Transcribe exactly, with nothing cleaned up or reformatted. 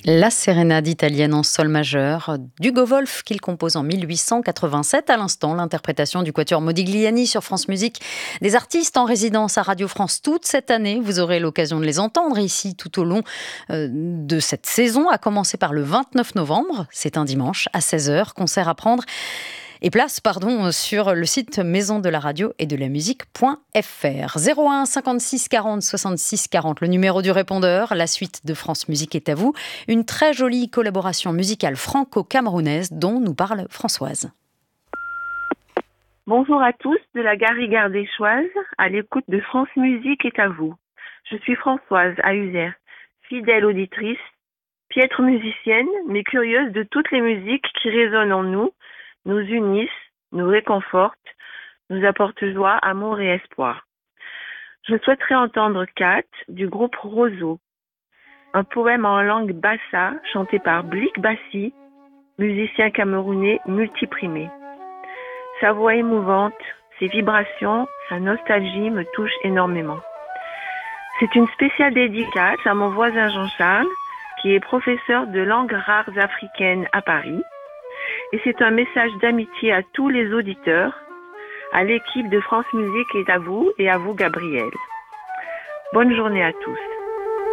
La sérénade italienne en sol majeur d'Hugo Wolf qu'il compose en mille huit cent quatre-vingt-sept. À l'instant, l'interprétation du quatuor Modigliani sur France Musique. Des artistes en résidence à Radio France toute cette année. Vous aurez l'occasion de les entendre ici tout au long euh, de cette saison, à commencer par le vingt-neuf novembre. C'est un dimanche à seize heures. Concert à prendre et place pardon, sur le site maison de la radio et de la musique point f r. zéro un cinquante-six quarante soixante-six quarante, le numéro du répondeur. La suite de France Musique est à vous. Une très jolie collaboration musicale franco-camerounaise dont nous parle Françoise. Bonjour à tous de la Garrigue ardéchoise, à l'écoute de France Musique est à vous. Je suis Françoise à Uzère, fidèle auditrice, piètre musicienne, mais curieuse de toutes les musiques qui résonnent en nous, nous unissent, nous réconfortent, nous apportent joie, amour et espoir. Je souhaiterais entendre Kat du groupe Roseau, un poème en langue bassa chanté par Blik Bassi, musicien camerounais multiprimé. Sa voix émouvante, ses vibrations, sa nostalgie me touchent énormément. C'est une spéciale dédicace à mon voisin Jean-Charles, qui est professeur de langues rares africaines à Paris. Et c'est un message d'amitié à tous les auditeurs, à l'équipe de France Musique et à vous, et à vous Gabriel. Bonne journée à tous.